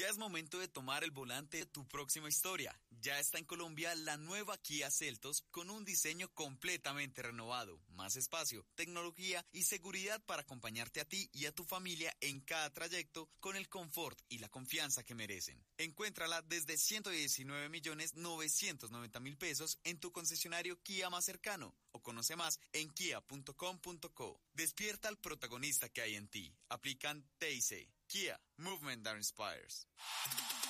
Ya es momento de tomar el volante de tu próxima historia. Ya está en Colombia la nueva Kia Seltos con un diseño completamente renovado, más espacio, tecnología y seguridad para acompañarte a ti y a tu familia en cada trayecto con el confort y la confianza que merecen. Encuéntrala desde 119.990.000 pesos en tu concesionario Kia más cercano o conoce más en kia.com.co. Despierta al protagonista que hay en ti. Aplican TIC. Kia, movement that inspires.